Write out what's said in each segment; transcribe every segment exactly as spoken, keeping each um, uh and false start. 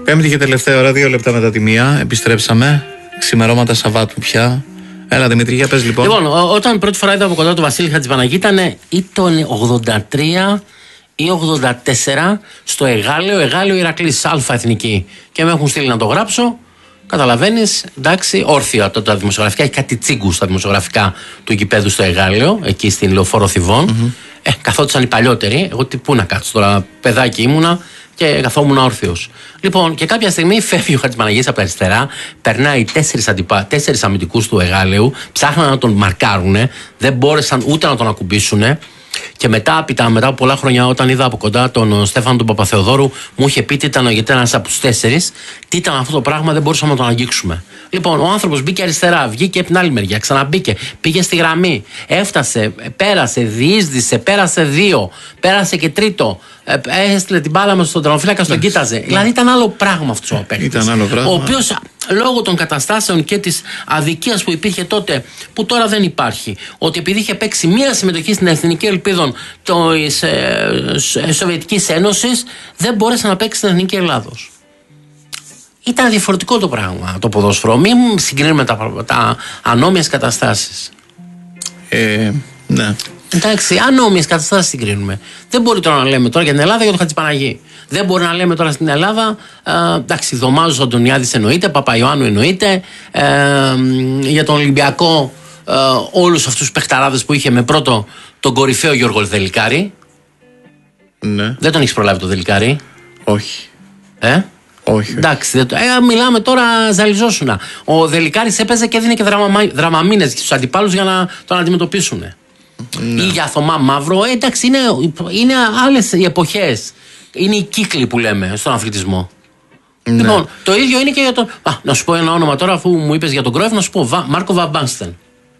Πέμπτη και τελευταία ώρα, δύο λεπτά μετά τη μία. Επιστρέψαμε. Ξημερώματα Σαββάτου πια. Έλα Δημήτρη, για πες λοιπόν. Λοιπόν, ό, όταν πρώτη φορά είδα από κοντά τον Βασίλη Χατζηπαναγή ήταν ή το ογδόντα τρία ή ογδόντα τέσσερα στο Εγάλεο, Εγάλεο Ηρακλής, Αλφα Εθνική. Και με έχουν στείλει να το γράψω. Καταλαβαίνεις, εντάξει, όρθια τότε τα δημοσιογραφικά. Έχει κάτι τσίγκους στα δημοσιογραφικά του γηπέδου στο Εγάλεο, εκεί στην Λεωφόρο Θηβών. Mm-hmm. Ε, καθόντουσαν οι παλιότεροι. Εγώ τι πού να κάτσω τώρα, παιδάκι ήμουνα και καθόμουν όρθιος. Λοιπόν, και κάποια στιγμή φεύγει ο Χατζηπαναγής από αριστερά, περνάει τέσσερις, αντιπα... τέσσερις αμυντικούς του Εγάλεου, ψάχναν να τον μαρκάρουνε, δεν μπόρεσαν ούτε να τον ακουμπήσουνε. Και μετά, μετά από πολλά χρόνια, όταν είδα από κοντά τον Στέφανο τον Παπαθεοδόρου, μου είχε πει τι ήταν, γιατί ήταν ένας από τους τέσσερις, τι ήταν αυτό το πράγμα, δεν μπορούσαμε να τον αγγίξουμε. Λοιπόν, ο άνθρωπος μπήκε αριστερά, βγήκε από την άλλη μεριά, ξαναμπήκε, πήγε στη γραμμή, έφτασε, πέρασε, διείσδησε, πέρασε δύο, πέρασε και τρίτο, έστειλε την μπάλα μας στον τερματοφύλακα, τον κοίταζε. Ναι. Δηλαδή ήταν άλλο πράγμα αυτός ο παίκτης. Ήταν άλλο πράγμα. Ο οποίος λόγω των καταστάσεων και της αδικίας που υπήρχε τότε, που τώρα δεν υπάρχει, ότι επειδή είχε παίξει μία συμμετοχή στην Εθνική Ελπίδων της ε, Σοβιετικής Ένωσης, δεν μπόρεσε να παίξει στην Εθνική Ελλάδος. Ήταν διαφορετικό το πράγμα το ποδόσφαιρο. Μην συγκρίνουμε τα, τα ανώμοιες καταστάσεις. Ε, ναι. Εντάξει, ανώμοιες καταστάσεις συγκρίνουμε. Δεν μπορεί τώρα να λέμε τώρα για την Ελλάδα για τον Χατζηπαναγή. Δεν μπορεί να λέμε τώρα στην Ελλάδα. Ε, εντάξει, Δωμάζος Αντωνιάδης εννοείται, Παπαϊωάννου εννοείται. Ε, για τον Ολυμπιακό, ε, όλους αυτούς τους παιχταράδες που είχε με πρώτο τον κορυφαίο Γιώργο Δελικάρη. Ναι. Δεν τον έχεις προλάβει το Δελικάρη? Όχι. Ε? Όχι. Εντάξει, δεν το... ε, μιλάμε τώρα, ζαλιζόσουνα. Ο Δελικάρης έπαιζε και έδινε και δραμα... δραμαμίνες στους αντιπάλους για να τον αντιμετωπίσουν. Ναι. Ή για Θωμά Μαύρο. Ε, εντάξει, είναι, είναι άλλες οι εποχές. Είναι οι κύκλοι που λέμε στον αθλητισμό. Ναι. Λοιπόν, το ίδιο είναι και για τον. Α, να σου πω ένα όνομα τώρα, αφού μου είπες για τον Κρόιφ, να σου πω Βα... Μάρκο Βαμπάνστεν.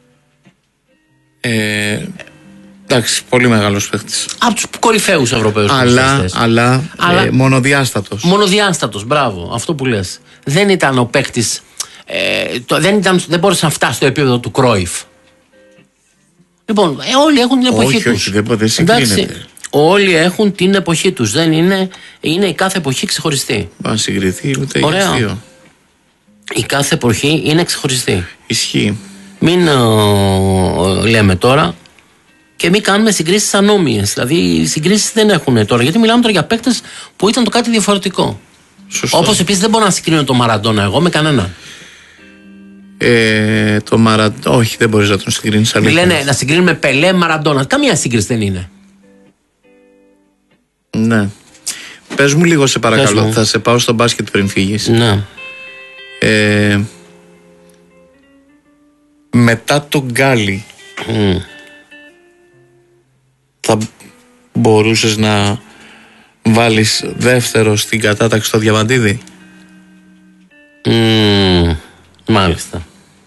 Ε, εντάξει, πολύ μεγάλος παίχτης. Από τους κορυφαίους Ευρωπαίους. Αλλά, αλλά, αλλά ε, μονοδιάστατος. Μονοδιάστατος, μπράβο, αυτό που λες. Δεν ήταν ο παίχτης. Ε, το, δεν, ήταν, δεν μπόρεσε να φτάσει στο επίπεδο του Κρόιφ. Λοιπόν, ε, όλοι έχουν την εποχή όχι, τους. Όχι, δεν, δεν συγκρίνεται. Όλοι έχουν την εποχή τους. Δεν είναι, είναι η κάθε εποχή ξεχωριστή. Αν συγκριθεί, ούτε αστείο. Η κάθε εποχή είναι ξεχωριστή. Ισχύει. Μην ο, λέμε τώρα και μην κάνουμε συγκρίσεις ανώμοιες. Δηλαδή, οι συγκρίσεις δεν έχουν τώρα. Γιατί μιλάμε τώρα για παίκτες που ήταν το κάτι διαφορετικό. Όπως επίσης δεν μπορώ να συγκρίνω τον Μαραντόνα εγώ με κανέναν. Ε, το Μαραντόνα, όχι, δεν μπορείς να τον συγκρίνεις. Μη λένε να συγκρίνουμε Πελέ, Μαραντόνα. Καμία σύγκριση δεν είναι. Ναι. Πες μου λίγο, σε παρακαλώ. Θα σε πάω στο μπάσκετ πριν φύγεις. Ναι. Ε, μετά τον Γκάλι mm. θα μπορούσες να βάλεις δεύτερο στην κατάταξη στο Διαμαντίδη? Mm. Μάλιστα.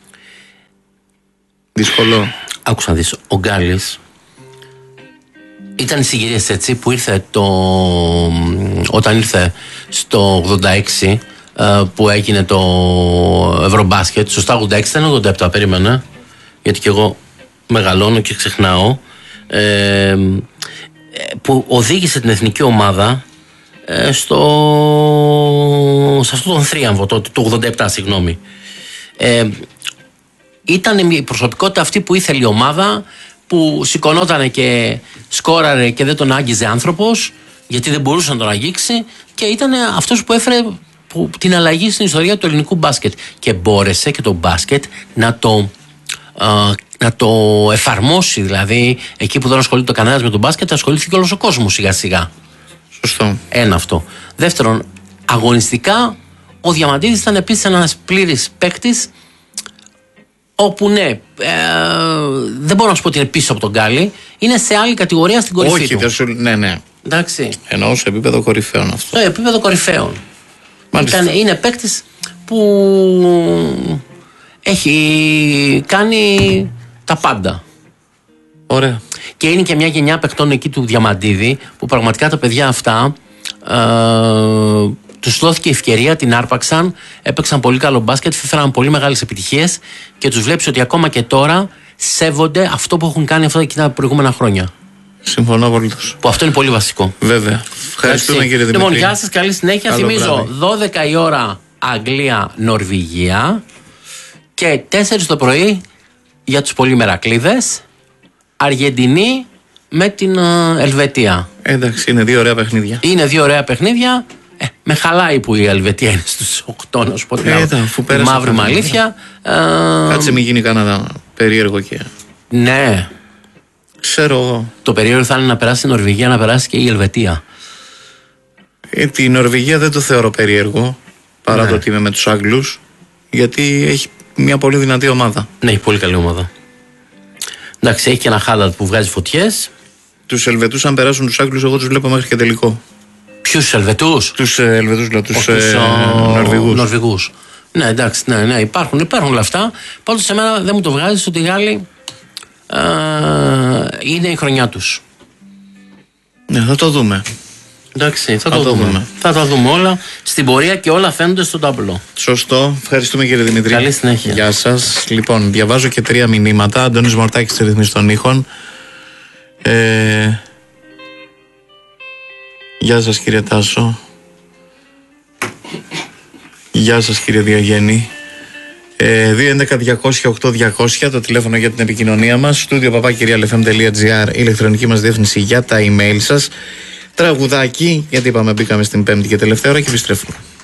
Δύσκολο. Άκουσα να δεις, ο Γκάλης ήταν συγκυρίες έτσι που ήρθε το... όταν ήρθε στο ογδόντα έξι που έγινε το Ευρωμπάσκετ. Σωστά, ογδόντα έξι ήταν, ογδόντα επτά περίμενα, γιατί και εγώ μεγαλώνω και ξεχνάω, ε, που οδήγησε την εθνική ομάδα ε, στο... σε αυτόν τον θρίαμβο το, το ογδόντα επτά, συγγνώμη. Ε, ήταν η προσωπικότητα αυτή που ήθελε η ομάδα, που σηκωνόταν και σκόραρε και δεν τον άγγιζε άνθρωπος, γιατί δεν μπορούσε να τον αγγίξει, και ήταν αυτός που έφερε που, την αλλαγή στην ιστορία του ελληνικού μπάσκετ, και μπόρεσε και το μπάσκετ να το, α, να το εφαρμόσει. Δηλαδή εκεί που δεν ασχολείται ο κανένας με το μπάσκετ, ασχολήθηκε όλος ο κόσμος σιγά σιγά. Σωστό. Ένα αυτό. Δεύτερον, αγωνιστικά ο Διαμαντίδης ήταν επίσης ένας πλήρης παίκτης, όπου ναι, ε, δεν μπορώ να σου πω ότι είναι πίσω από τον Γκάλι, είναι σε άλλη κατηγορία στην κορυφή. Όχι, του. Σου, ναι, ναι. Εντάξει. Εννοώ σε επίπεδο κορυφαίων αυτό. Στο επίπεδο κορυφαίων. Ήταν, είναι παίκτης που έχει κάνει τα πάντα. Ωραία. Και είναι και μια γενιά παικτών εκεί του Διαμαντίδη, που πραγματικά τα παιδιά αυτά ε, τους δόθηκε ευκαιρία, την άρπαξαν, έπαιξαν πολύ καλό μπάσκετ, φέραν πολύ μεγάλες επιτυχίες, και τους βλέπεις ότι ακόμα και τώρα σέβονται αυτό που έχουν κάνει αυτά και τα προηγούμενα χρόνια. Συμφωνώ απολύτως. Που αυτό είναι πολύ βασικό. Βέβαια. Ευχαριστούμε κύριε Δημήτρη. Λοιπόν, γεια σας, καλή συνέχεια. Καλό Θυμίζω βράδυ. δώδεκα η ώρα Αγγλία-Νορβηγία και τέσσερις το πρωί για τους πολύ μερακλείδες Αργεντινή με την ε, Ελβετία. Εντάξει, είναι δύο ωραία παιχνίδια. Είναι δύο ωραία παιχνίδια. Ε, με χαλάει που η Ελβετία είναι στους οκτώ, να σου πω την Ε, άλλη. αφού Η πέρασε μαύρη αυτό. μου αλήθεια. Ε, Κάτσε μην γίνει κανένα περίεργο και. ναι. Ξέρω εγώ. Το περίεργο θα είναι να περάσει η Νορβηγία, να περάσει και η Ελβετία. Ε, τη Νορβηγία δεν το θεωρώ περίεργο. Παρά Ναι. το ότι είμαι με τους Άγγλους. Γιατί έχει μια πολύ δυνατή ομάδα. Ναι, έχει πολύ καλή ομάδα. Εντάξει, έχει και ένα Χάλαντ που βγάζει φωτιές. Τους Ελβετούς, αν περάσουν τους Άγγλους, εγώ τους βλέπω μέχρι και τελικό. Ποιους Ελβετούς? Τους ε, Ελβετούς, λέω, τους, Τους, ε, ο, Νορβηγούς. Νορβηγούς. Ναι, εντάξει, ναι, ναι, υπάρχουν, υπάρχουν όλα αυτά. Πάντως σε μένα δεν μου το βγάζει ότι οι Γάλλοι ε, είναι η χρονιά τους. Ναι, θα το δούμε. Εντάξει, θα, Θα το, το δούμε. δούμε. Θα τα δούμε όλα στην πορεία και όλα φαίνονται στο ταμπλό. Σωστό. Ευχαριστούμε κύριε Δημητρή. Καλή συνέχεια. Γεια σας. Λοιπόν, διαβάζω και τρία μηνύματα. Αντώνης Μορτάκης στη ρυθμίση των ήχων. Ε... Γεια σας κύριε Τάσο. Γεια σας κύριε Διαγέννη. Ε, δύο έντεκα διακόσια οκτώ διακόσια το τηλέφωνο για την επικοινωνία μας. Στούντιο παπάκυριαλεφm τελεία gr, η ηλεκτρονική μας διεύθυνση για τα email σας. Τραγουδάκι, γιατί είπαμε μπήκαμε στην πέμπτη και τελευταία ώρα και επιστρέφουμε.